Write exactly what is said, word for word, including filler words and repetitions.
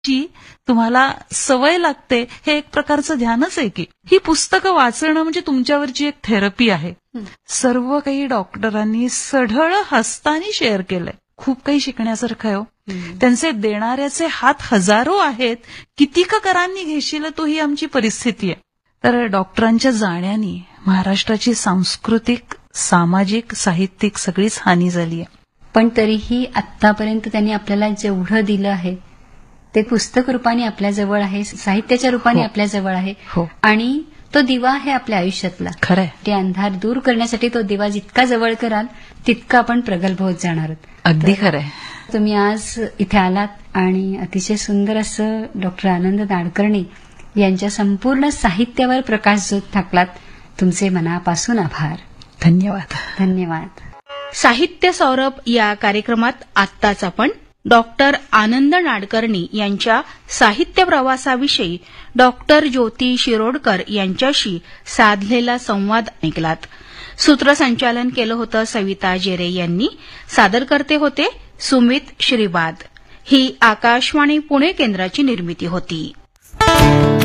ची तुम्हाला सवय लागते हे एक प्रकारचं ध्यानच आहे की ही पुस्तकं वाचणं म्हणजे तुमच्यावरची एक थेरपी आहे. सर्व काही डॉक्टरांनी सढळ हस्तानी शेअर केलंय. खूप काही शिकण्यासारखं आहे हो. त्यांचे देणाऱ्याचे हात हजारो आहेत. किती का करांनी घेशील तो ही आमची परिस्थिती आहे. तर डॉक्टरांच्या जाण्याने महाराष्ट्राची सांस्कृतिक, सामाजिक, साहित्यिक सगळीच हानी झाली आहे. पण तरीही आतापर्यंत त्यांनी आपल्याला जेवढं दिलं आहे ते पुस्तक रूपाने आपल्याजवळ आहे, साहित्याच्या रूपाने हो. आपल्याजवळ आहे हो. आणि तो दिवा आहे आपल्या आयुष्यातला. खरंय. ते अंधार दूर करण्यासाठी तो दिवा जितका जवळ कराल तितका आपण प्रगल्भ होत जाणार आहोत. अगदी खरंय. तुम्ही आज इथे आलात आणि अतिशय सुंदर असं डॉक्टर आनंद नाडकर्णी यांच्या संपूर्ण साहित्यावर प्रकाशझोत टाकलात. तुमचे मनापासून आभार. धन्यवाद. धन्यवाद. साहित्य सौरभ या कार्यक्रमात आत्ताच आपण डॉक्टर आनंद नाडकर्णी यांच्या साहित्य प्रवासाविषयी डॉक्टर ज्योती शिरोडकर यांच्याशी साधलेला संवाद ऐकलात. सूत्रसंचालन केलं होतं सविता जेरे यांनी. सादरकर्ते होते सुमित श्रीवाद. ही आकाशवाणी पुणे केंद्राची निर्मिती होती.